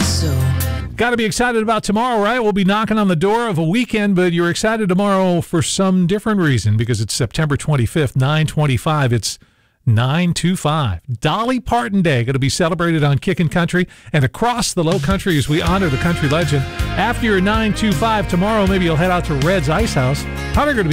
so. Got to be excited about tomorrow, right? We'll be knocking on the door of a weekend, but you're excited tomorrow for some different reason because it's September 25th, 9/25. It's 9/25. Dolly Parton Day, going to be celebrated on Kickin' Country and across the Low Country as we honor the country legend. After your 9/25 tomorrow, maybe you'll head out to Red's Ice House. Probably going to be